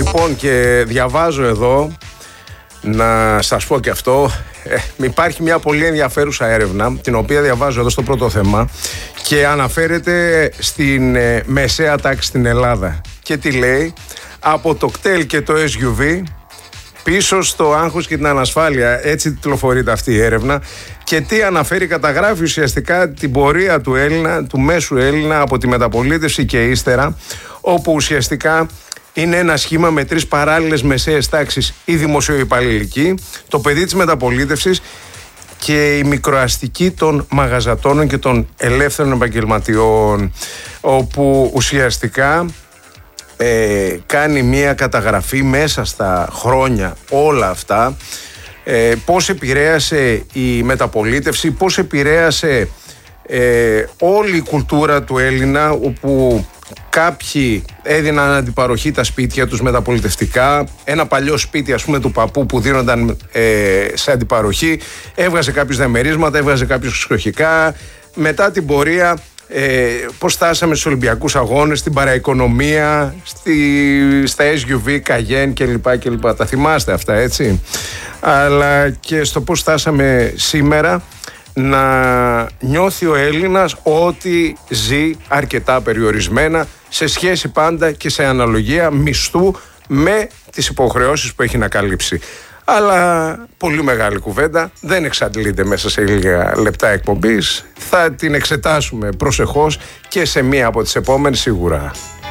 Λοιπόν, και διαβάζω εδώ, να σας πω και αυτό, υπάρχει μια πολύ ενδιαφέρουσα έρευνα, την οποία διαβάζω εδώ στο πρώτο θέμα και αναφέρεται στην μεσαία τάξη στην Ελλάδα. Και τι λέει? Από το κτέλ και το SUV πίσω στο άγχος και την ανασφάλεια. Έτσι τιτλοφορείται αυτή η έρευνα. Και τι αναφέρει? Καταγράφει ουσιαστικά την πορεία του Έλληνα, του μέσου Έλληνα, από τη μεταπολίτευση και ύστερα, όπου ουσιαστικά είναι ένα σχήμα με τρεις παράλληλες μεσαίες τάξεις: η δημοσιοϊπαλληλική, το παιδί της μεταπολίτευσης και η μικροαστική των μαγαζατώνων και των ελεύθερων επαγγελματιών, όπου ουσιαστικά κάνει μία καταγραφή μέσα στα χρόνια όλα αυτά, πώς επηρέασε η μεταπολίτευση, πώς επηρέασε όλη η κουλτούρα του Έλληνα, όπου κάποιοι έδιναν αντιπαροχή τα σπίτια τους μεταπολιτευτικά. Ένα παλιό σπίτι, ας πούμε, του παππού που δίνονταν σε αντιπαροχή, έβγαζε κάποιους διαμερίσματα, έβγαζε κάποιους ξεχωριστικά. Μετά την πορεία, πώς φτάσαμε στους Ολυμπιακούς Αγώνες, στην παραοικονομία, στα SUV, Cayenne κλπ. Τα θυμάστε αυτά, έτσι? Αλλά και στο πώς φτάσαμε σήμερα να νιώθει ο Έλληνας ότι ζει αρκετά περιορισμένα σε σχέση πάντα και σε αναλογία μισθού με τις υποχρεώσεις που έχει να καλύψει. Αλλά πολύ μεγάλη κουβέντα, δεν εξαντλείται μέσα σε λίγα λεπτά εκπομπής. Θα την εξετάσουμε προσεχώς και σε μία από τις επόμενες σίγουρα.